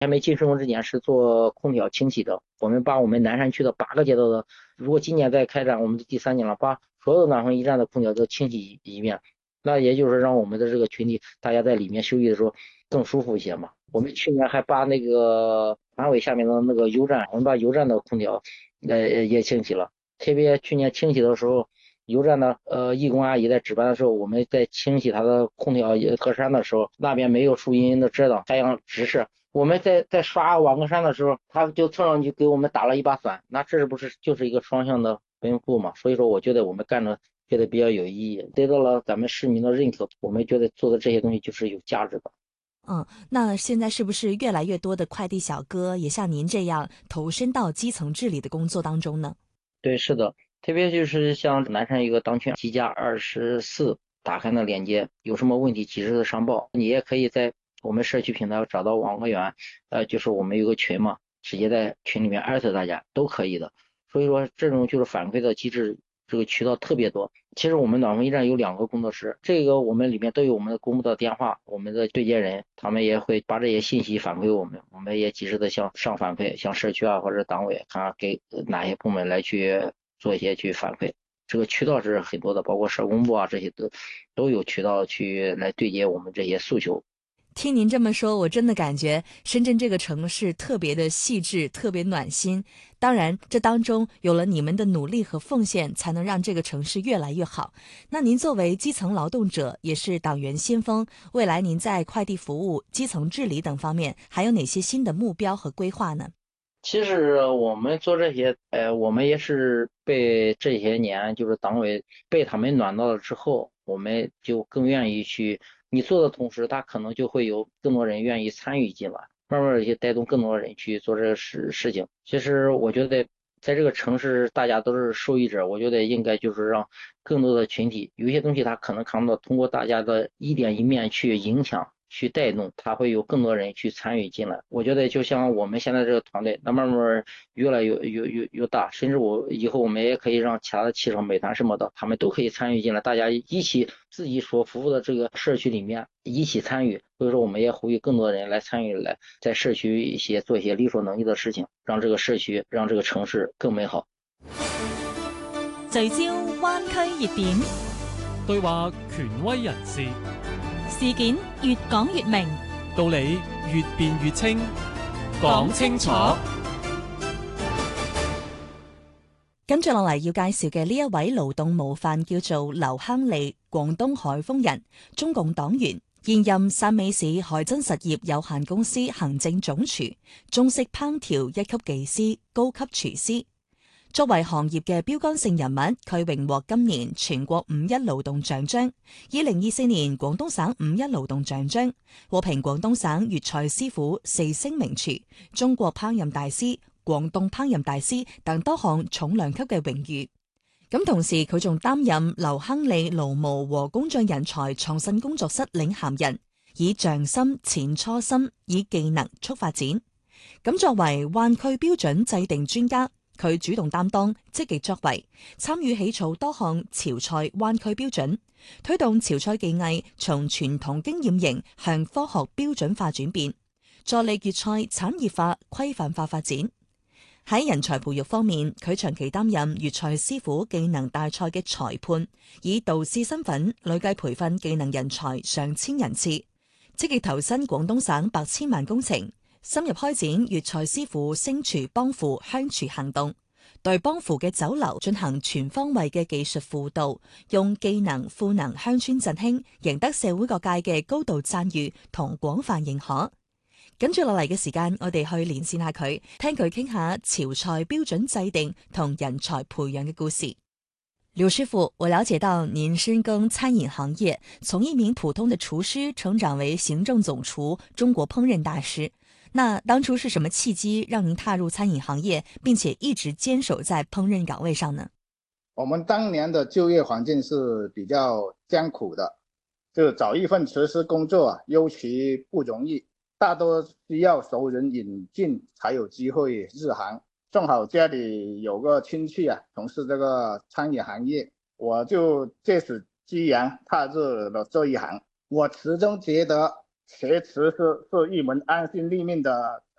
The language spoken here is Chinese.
还没进施工之前是做空调清洗的，我们把我们南山区的8个街道的，如果今年再开展我们的第3年了，把所有暖风驿站的空调都清洗一遍，那也就是让我们的这个群体大家在里面休息的时候更舒服一些嘛。我们去年还把那个团委下面的那个油站，我们把油站的空调也清洗了。特别去年清洗的时候，油站的义工阿姨在值班的时候，我们在清洗它的空调格栅的时候，那边没有树荫的遮挡，太阳直射。我们在刷瓦格栅的时候，他就蹭上去给我们打了一把伞，那这是不是就是一个双向的奔赴嘛？所以说，我觉得我们干的觉得比较有意义，得到了咱们市民的认可，我们觉得做的这些东西就是有价值的。 那现在是不是越来越多的快递小哥也像您这样投身到基层治理的工作当中呢？ 对，是的，特别就是像南山一个当圈G+24打开的链接，有什么问题及时的上报。你也可以在我们社区平台找到网管员，就是我们有个群嘛，直接在群里面艾特大家都可以的。所以说这种就是反馈的机制，这个渠道特别多。其实我们暖风驿站有2个工作室，这个我们里面都有我们的公布的电话，我们的对接人，他们也会把这些信息反馈我们，我们也及时的向上反馈，向社区啊或者党委看给哪些部门来去做一些去反馈。这个渠道是很多的，包括社工部啊这些都有渠道去来对接我们这些诉求。 听您这么说，我真的感觉深圳这个城市特别的细致，特别暖心。当然，这当中有了你们的努力和奉献，才能让这个城市越来越好。那您作为基层劳动者，也是党员先锋，未来您在快递服务、基层治理等方面，还有哪些新的目标和规划呢？ 其实我们做这些，我们也是被这些年就是党委被他们暖到了之后，我们就更愿意去。你做的同时，他可能就会有更多人愿意参与进来，慢慢的去带动更多人去做这个事情。其实我觉得，在这个城市，大家都是受益者，我觉得应该就是让更多的群体，有一些东西他可能看不到，通过大家的一点一面去影响。去带动，他会有更多人去参与进来。我觉得就像我们现在这个团队，那慢慢越来越大，甚至以后我们也可以让其他的汽车、美团什么的，他们都可以参与进来，大家一起自己所服务的这个社区里面一起参与。所以说，我们也呼吁更多的人来参与，来在社区做一些力所能及的事情，让这个社区、让这个城市更美好。 聚焦灣區熱點， 對話權威人士， 事件越講越明， 道理越辯越清，講清楚。 跟住落嚟要介紹嘅呢一位勞動模範叫做劉亨利，廣東海豐人，中共黨員，現任汕尾市海珍實業有限公司行政總廚，中式烹調1級技師、高級廚師。作為行業嘅標杆性人物，佢榮獲今年全國五一勞動獎章、2024年廣東省五一勞動獎章，獲評廣東省粵菜師傅4星名廚、中國烹飪大師、廣東烹飪大師等多項重量級嘅榮譽。咁同時佢仲擔任劉亨利勞務和工匠人才創新工作室領銜人，以匠心踐初心，以技能促發展。咁作為灣區標準制定專家，佢主動擔當，積極作為，參與起草多項潮菜灣區標準，推動潮菜技藝從傳統經驗型向科學標準化轉變，助力粵菜產業化、規範化發展。喺人才培育方面，佢長期擔任粵菜師傅技能大賽嘅裁判，以導師身份累計培訓技能人才上千人次，積極投身廣東省百千萬工程，深入開展粵菜師傅升廚幫扶鄉廚行動，對幫扶嘅酒樓進行全方位嘅技術輔導，用技能賦能鄉村振興，贏得社會各界嘅高度讚譽同廣泛認可。跟住落嚟嘅時間，我哋去連線下佢，聽佢傾下潮菜標準制定同人才培養嘅故事。劉師傅，我了解到您深耕餐飲行業，從一名普通的廚師成長為行政總廚、中國烹飪大師。那當初是什麼契機讓您踏入餐飲行業，並且一直堅守在烹飪崗位上呢？ 我們當年的就業環境是比較艱苦的，就找一份廚師工作尤其不容易，大多需要熟人引進才有機會入行。正好家裡有個親戚從事這個餐飲行業，我就借此機緣踏入了這一行。我始終覺得學廚師是一門安身立命的